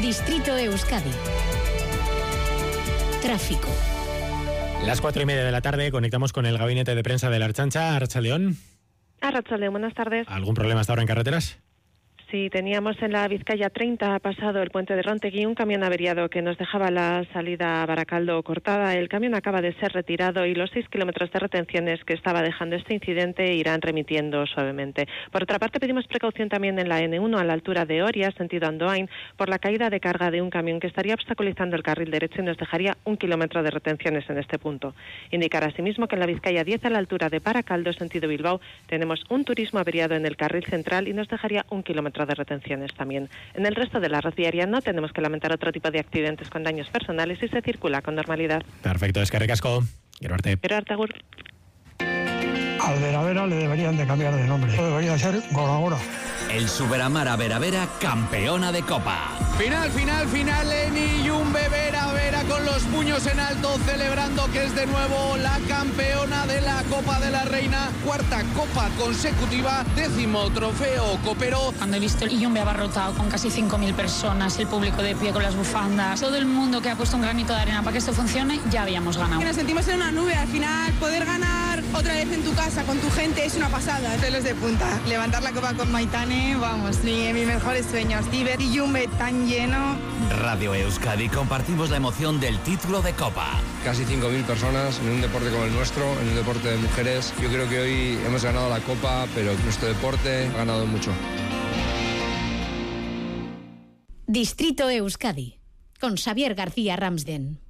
Distrito Euskadi. Tráfico. Las 4:30 de la tarde conectamos con el gabinete de prensa de la Ertzaintza. Arratsaldeón. Arratsaldeón, buenas tardes. ¿Algún problema hasta ahora en carreteras? Sí, teníamos en la Vizcaya 30 pasado el puente de Rontegui un camión averiado que nos dejaba la salida a Baracaldo cortada. El camión acaba de ser retirado y los 6 kilómetros de retenciones que estaba dejando este incidente irán remitiendo suavemente. Por otra parte, pedimos precaución también en la N1 a la altura de Oria, sentido Andoain, por la caída de carga de un camión que estaría obstaculizando el carril derecho y nos dejaría 1 kilómetro de retenciones en este punto. Indicar asimismo que en la Vizcaya 10 a la altura de Baracaldo, sentido Bilbao, tenemos un turismo averiado en el carril central y nos dejaría 1 kilómetro de retenciones también. En el resto de la red viaria no tenemos que lamentar otro tipo de accidentes con daños personales y se circula con normalidad. Perfecto, eskerrik asko. Gero arte Agur. Al Veravera le deberían de cambiar de nombre. Debería ser Goragora. El Superamara Veravera, campeona de Copa. Final en Iyumbe Veravera con los puños en alto, celebrando que es de nuevo la campeona de la Copa de la Reina, 4ª Copa consecutiva, 10º trofeo copero. Cuando he visto el Iyumbe abarrotado con casi 5.000 personas, el público de pie con las bufandas, todo el mundo que ha puesto un granito de arena para que esto funcione, ya habíamos ganado. Nos sentimos en una nube, al final poder ganar otra vez en tu casa con tu gente es una pasada. Pelos de punta, levantar la copa con Maitane, vamos, ni mis mejores sueños. Y ver Iyumbe tan lleno. Radio Euskadi, compartimos la emoción del título de Copa. Casi 5.000 personas en un deporte como el nuestro, en un deporte de mujeres. Yo creo que hoy hemos ganado la Copa, pero nuestro deporte ha ganado mucho. Distrito Euskadi, con Xavier García Ramsden.